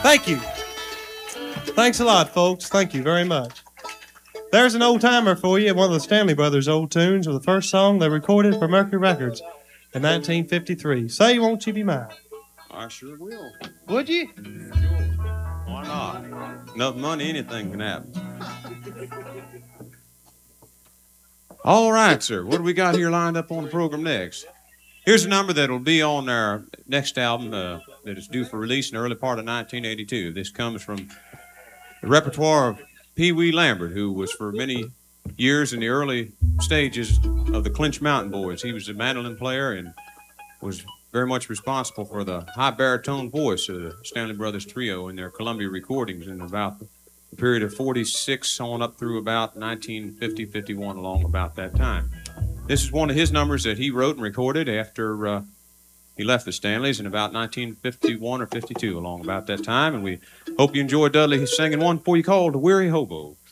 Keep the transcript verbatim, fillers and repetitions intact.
Thank you. Thanks a lot, folks. Thank you very much. There's an old timer for you, one of the Stanley Brothers' old tunes, with the first song they recorded for Mercury Records in nineteen fifty-three. Say, won't you be mine? I sure will. Would you? Sure. Why not? Enough money, anything can happen. All right, sir. What do we got here lined up on the program next? Here's a number that will be on our next album uh, that is due for release in the early part of nineteen eighty-two. This comes from the repertoire of Pee Wee Lambert, who was for many years in the early stages of the Clinch Mountain Boys. He was a mandolin player and was very much responsible for the high baritone voice of the Stanley Brothers Trio in their Columbia recordings in about the period of forty-six on up through about nineteen fifty, fifty-one, along about that time. This is one of his numbers that he wrote and recorded after uh, he left the Stanleys in about nineteen fifty-one or fifty-two, along about that time. And we hope you enjoy Dudley singing one for you called The Weary Hobo.